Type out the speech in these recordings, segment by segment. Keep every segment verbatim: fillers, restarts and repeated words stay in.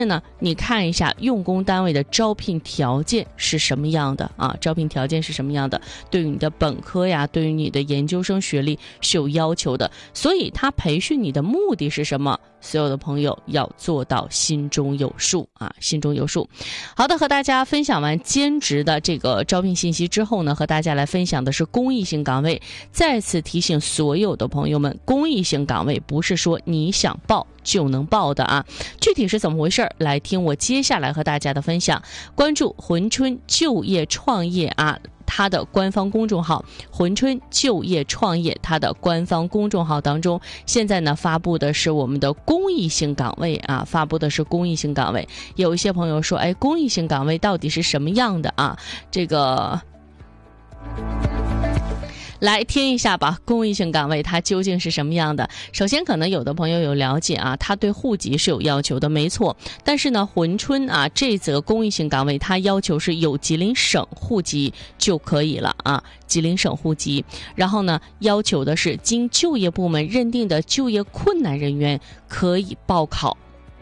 呢，你看一下用工单位的招聘条件是什么样的啊？招聘条件是什么样的？对于你的本科呀，对于你的研究生学历是有要求的，所以他培训你的目的是什么？所有的朋友要做到心中有数啊，心中有数。好的，和大家分享完兼职的这个招聘信息之后呢，和大家来分享的是公益性岗位。再次提醒所有的朋友们，公益性岗位不是说你想报就能报的啊，具体是怎么回事？来听我接下来和大家的分享。关注珲春就业创业啊，它的官方公众号珲春就业创业，它的官方公众号当中，现在呢发布的是我们的公益性岗位啊，发布的是公益性岗位。有一些朋友说，哎，公益性岗位到底是什么样的啊？这个。来听一下吧，公益性岗位它究竟是什么样的？首先，可能有的朋友有了解啊，它对户籍是有要求的，没错。但是呢，珲春啊这则公益性岗位，它要求是有吉林省户籍就可以了啊，吉林省户籍。然后呢，要求的是经就业部门认定的就业困难人员可以报考。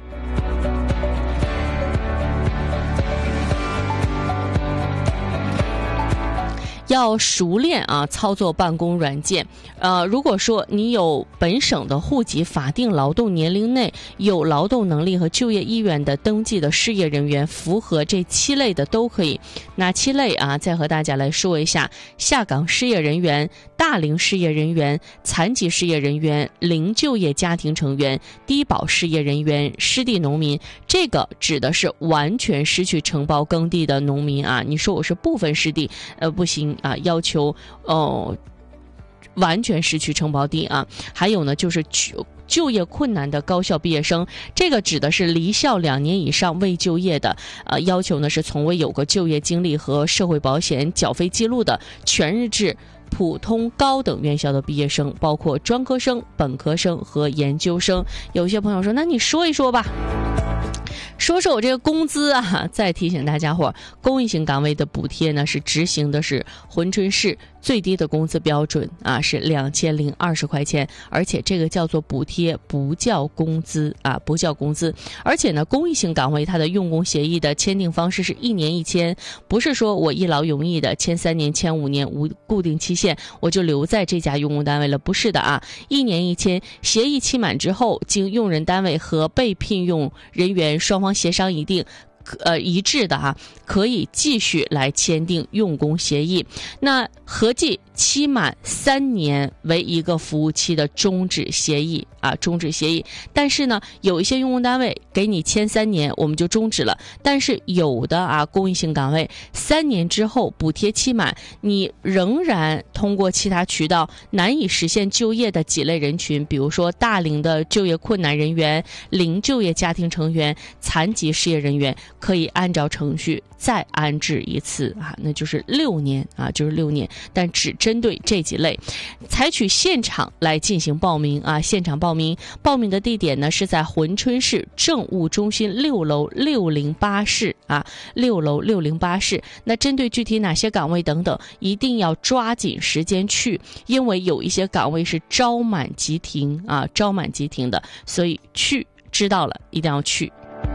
要熟练啊操作办公软件，呃，如果说你有本省的户籍，法定劳动年龄内有劳动能力和就业意愿的登记的失业人员，符合这七类的都可以。哪七类啊？再和大家来说一下：下岗失业人员、大龄失业人员、残疾失业人员、零就业家庭成员、低保失业人员、失地农民。这个指的是完全失去承包耕地的农民啊！你说我是部分失地，呃，不行。啊，要求哦，完全失去承包地啊。还有呢，就是就就业困难的高校毕业生，这个指的是离校两年以上未就业的，呃，要求呢是从未有过就业经历和社会保险缴费记录的全日制普通高等院校的毕业生，包括专科生、本科生和研究生。有些朋友说，那你说一说吧。说说我这个工资啊，再提醒大家伙，公益性岗位的补贴呢是执行的是珲春市最低的工资标准啊，是两千零二十块钱，而且这个叫做补贴，不叫工资啊，不叫工资。而且呢，公益性岗位它的用工协议的签订方式是一年一签，不是说我一劳永逸的签三年、签五年无固定期限，我就留在这家用工单位了，不是的啊，一年一签，协议期满之后，经用人单位和被聘用人员双方协商一定。呃，一致的啊，可以继续来签订用工协议。那合计期满三年为一个服务期的终止协议啊，终止协议。但是呢，有一些用工单位给你签三年，我们就终止了。但是有的啊，公益性岗位三年之后补贴期满，你仍然通过其他渠道难以实现就业的几类人群，比如说大龄的就业困难人员、零就业家庭成员、残疾失业人员。可以按照程序再安置一次啊，那就是六年啊，就是六年，但只针对这几类，采取现场来进行报名啊，现场报名，报名的地点呢是在珲春市政务中心六楼六零八室啊，六楼六零八室。那针对具体哪些岗位等等，一定要抓紧时间去，因为有一些岗位是招满即停啊，招满即停的，所以去知道了，一定要去。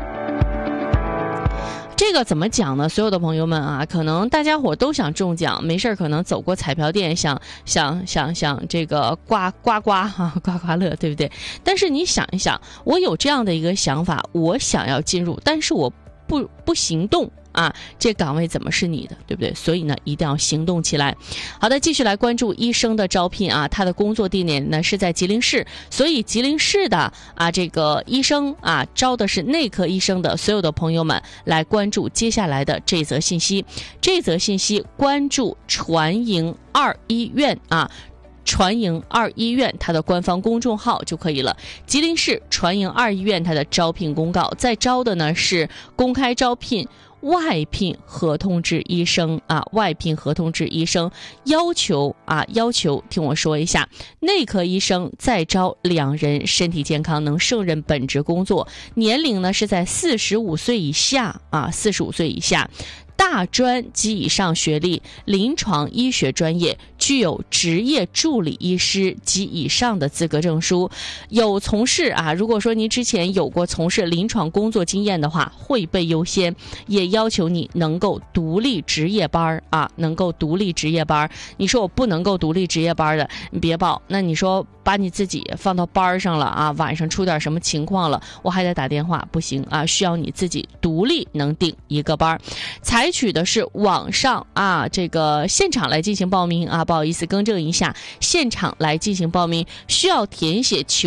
这个怎么讲呢？所有的朋友们啊，可能大家伙都想中奖，没事可能走过彩票店，想想想想这个刮刮刮哈、啊、刮刮乐，对不对？但是你想一想，我有这样的一个想法，我想要进入，但是我不不行动。啊，这岗位怎么是你的，对不对？所以呢，一定要行动起来。好的，继续来关注医生的招聘啊，他的工作地点呢是在吉林市，所以吉林市的啊这个医生啊招的是内科医生的所有的朋友们来关注接下来的这则信息。这则信息关注传营二医院啊。传营二医院它的官方公众号就可以了。吉林市传营二医院它的招聘公告，在招的呢是公开招聘外聘合同制医生啊，外聘合同制医生要求啊，要求听我说一下，内科医生再招两人，身体健康，能胜任本职工作，年龄呢是在四十五岁以下啊，四十五岁以下。大大专及以上学历，临床医学专业，具有执业助理医师及以上的资格证书，有从事啊，如果说您之前有过从事临床工作经验的话，会被优先，也要求你能够独立值夜班啊，能够独立值夜班。你说我不能够独立值夜班的，你别报。那你说把你自己放到班上了啊，晚上出点什么情况了，我还得打电话，不行啊，需要你自己独立能定一个班。采取的是网上啊，这个现场来进行报名啊，不好意思更正一下，现场来进行报名，需要填写求